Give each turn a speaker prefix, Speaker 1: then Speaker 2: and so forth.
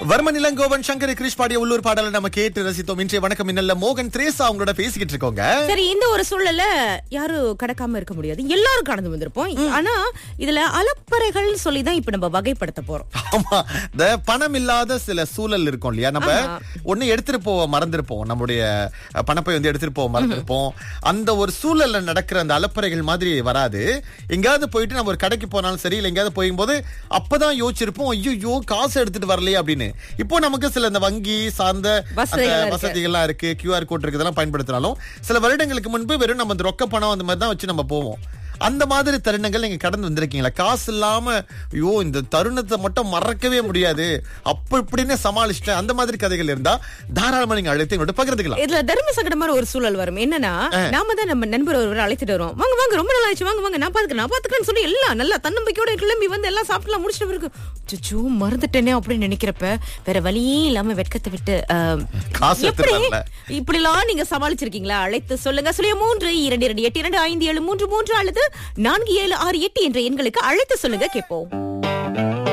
Speaker 1: வர்மன் இளங்கோவன் சங்கரி கிரிஷ் பாடிய உள்ளூர் பாடலை நம்ம கேட்டு ரசித்தோம். இன்றைய வணக்கம் மின்னல்ல மோகன் திரேசா அவங்களோட பேசிக்கிட்டு இருக்கோங்க.
Speaker 2: சரி, இந்த ஒரு சூழல்ல யாரும் கடக்காம இருக்க முடியாது, எல்லாரும் கடந்து வந்திருப்போம். ஆனா இதுல அலப்பறைகள் சொல்லிதான் இப்ப நம்ம வகைப்படுத்த போறோம்.
Speaker 1: ஆமா, இந்த பணம் இல்லாத சில சூழல் இருக்கும் இல்லையா, நம்ம ஒண்ணு எடுத்துட்டு போக மறந்துருப்போம், நம்முடைய பணப்பை வந்து எடுத்துட்டு போக மறந்துருப்போம். அந்த ஒரு சூழல்ல நடக்கிற அந்த அலப்பறைகள் மாதிரி வராது. எங்கேயாவது போயிட்டு நம்ம ஒரு கடைக்கு போனாலும் சரி, இல்ல எங்கேயாவது போகும்போது அப்பதான் யோசிச்சிருப்போம், ஐயோ காசு எடுத்துட்டு வரலையே அப்படின்னு. இப்போ நமக்கு சில இந்த வங்கி சார்ந்த வசதிகள்லாம் இருக்கு, QR கோட் இருக்கு, இதெல்லாம் பயன்படுத்தினாலும் சில வருடங்களுக்கு முன்பு வெறும் நம்ம இந்த ரொக்க பணம் அந்த மாதிரி தான் வச்சு நம்ம போவோம். அந்த மாதிரி தருணங்கள் நீங்க கடந்து வந்திருக்கீங்களா? காசு இல்லாம ஐயோ இந்த தருணத்தை மட்டும் மறக்கவே முடியாது அப்ப இப்படின்னு சமாளிச்சிட்டேன், அந்த மாதிரி கதைகள் இருந்தா தாராளமா நீங்க அழைத்து எங்களோட பகிர்ந்துக்கலாம்.
Speaker 2: இதுல தர்ம சங்கடமான ஒரு சூழல் வரும். என்னன்னா, நாம தான் நம்ம நண்பர் ஒருவர் அழைத்துட்டு வருவோம், வாங்க வாங்க ரொம்ப நல்லா ஆச்சு, வாங்க வாங்க நான் பாத்துக்கிறேன்னு சொல்லி எல்லாம் நல்லா தன்னம்பிக்கையோட கிளம்பி வந்து எல்லாம் சாப்பிட்டுலாம் முடிச்சிட்டு பிறகு சுச்சு மறந்துட்டேனே அப்படின்னு நினைக்கிறப்ப வேற வழியே இல்லாம வெட்கத்தை விட்டு இப்படி எல்லாம் நீங்க சமாளிச்சிருக்கீங்களா? அழைத்து சொல்லுங்க. 3 2 2 8 2 5 7 3 3 அல்லது 4 7 6 8 என்ற எண்களுக்கு அழைத்து சொல்லுங்க, கேட்போம்.